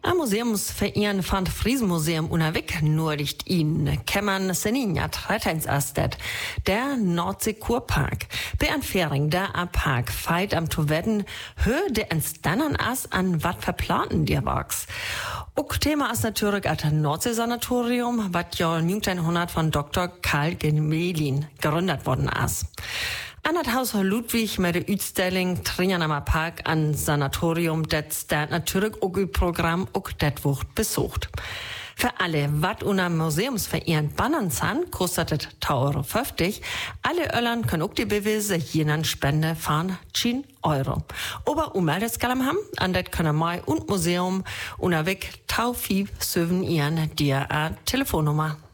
Am Museumsverein van het Friesenmuseum unterweg nurdigt ihn kämmern Seninja Treiteinsastet, der Nordseekurpark. Bei Anfähring der Park feit am Towetten hö de entstanden as an wat verplanten dir wachs. Ook Thema ist natürlich das Nordseesanatorium, wat ja 1900 von Dr. Karl Gemelin gegründet worden ist. An das Haus Ludwig mit der Ausstellung Trianamer Park an Sanatorium, das natürlich auch im Programm auch das wird besucht. Für alle, wat unter Museumsverein bannen san, kostet es 2,50 €. Alle Öllern können auch die Beweise jenen Spende fahren, 10 €. Aber Ummeldeskalem haben, an das können Mai und Museum unterweg 257 ihren dir Telefonnummer.